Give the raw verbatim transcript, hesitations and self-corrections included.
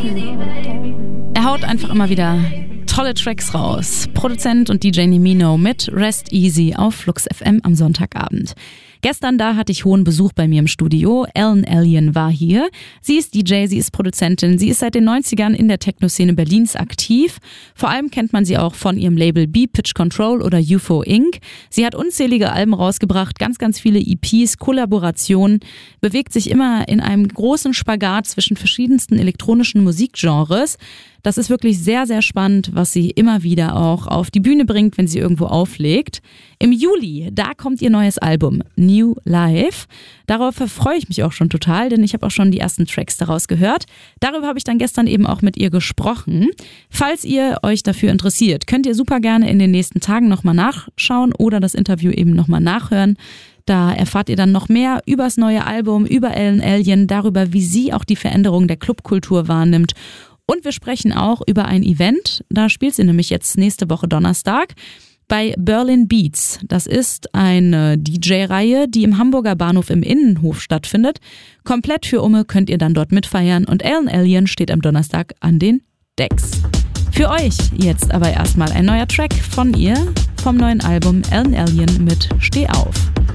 Er haut einfach immer wieder tolle Tracks raus. Produzent und D J Nemino mit Rest Easy auf Flux F M am Sonntagabend. Gestern da hatte ich hohen Besuch bei mir im Studio. Ellen Allien war hier. Sie ist D J, sie ist Produzentin. Sie ist seit den neunzigern in der Techno-Szene Berlins aktiv. Vor allem kennt man sie auch von ihrem Label B-Pitch Control oder U F O Incorporated. Sie hat unzählige Alben rausgebracht, ganz, ganz viele E Ps, Kollaborationen, bewegt sich immer in einem großen Spagat zwischen verschiedensten elektronischen Musikgenres. Das ist wirklich sehr, sehr spannend, was sie immer wieder auch auf die Bühne bringt, wenn sie irgendwo auflegt. Im Juli, da kommt ihr neues Album, New Life. Darauf freue ich mich auch schon total, denn ich habe auch schon die ersten Tracks daraus gehört. Darüber habe ich dann gestern eben auch mit ihr gesprochen. Falls ihr euch dafür interessiert, könnt ihr super gerne in den nächsten Tagen nochmal nachschauen oder das Interview eben nochmal nachhören. Da erfahrt ihr dann noch mehr über das neue Album, über Ellen Allien, darüber, wie sie auch die Veränderung der Clubkultur wahrnimmt. Und wir sprechen auch über ein Event, da spielt sie nämlich jetzt nächste Woche Donnerstag bei Berlin Beats. Das ist eine D J-Reihe, die im Hamburger Bahnhof im Innenhof stattfindet. Komplett für Umme könnt ihr dann dort mitfeiern und Ellen Allien steht am Donnerstag an den Decks. Für euch jetzt aber erstmal ein neuer Track von ihr, vom neuen Album Ellen Allien mit Steh auf.